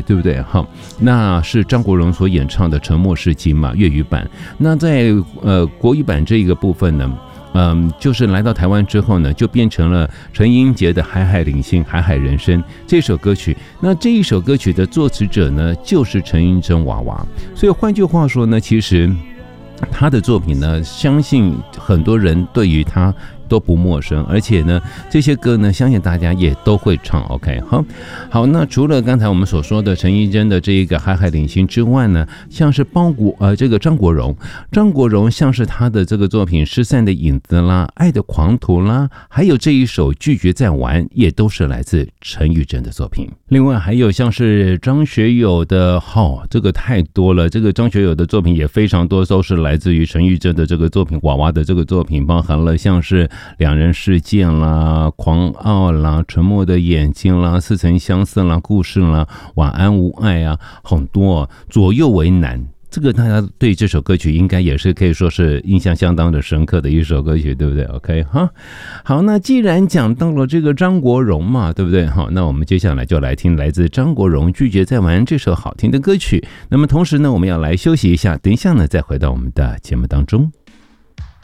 对不对？好，那是张国荣所演唱的《沉默是金》嘛，粤语版。那在国语版这一个部分呢，就是来到台湾之后呢，就变成了陈英杰的《海海领星》《海海人生》这首歌曲。那这一首歌曲的作词者呢，就是陈映真娃娃。所以换句话说呢，其实他的作品呢，相信很多人对于他都不陌生，而且呢，这些歌呢，相信大家也都会唱。OK， 好，那除了刚才我们所说的陈绮贞的这一个《海海领星》之外呢，像是这个张国荣像是他的这个作品《失散的影子》啦，《爱的狂徒》啦，还有这一首《拒绝再玩》，也都是来自陈绮贞的作品。另外还有像是张学友的，这个太多了，这个张学友的作品也非常多，都是来自于陈绮贞的这个作品，娃娃的这个作品，包含了像是两人世界啦、狂傲啦、沉默的眼睛啦、似曾相识啦、故事啦、晚安无爱啊，很多左右为难。这个大家对这首歌曲应该也是可以说是印象相当的深刻的一首歌曲，对不对 ？OK 好，那既然讲到了这个张国荣嘛，对不对？好，那我们接下来就来听来自张国荣《拒绝再玩》这首好听的歌曲。那么同时呢，我们要来休息一下，等一下呢再回到我们的节目当中。